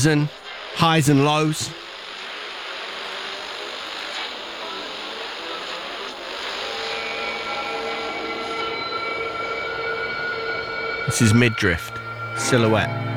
Amazon, highs and lows. This is Midrift, Silhouette.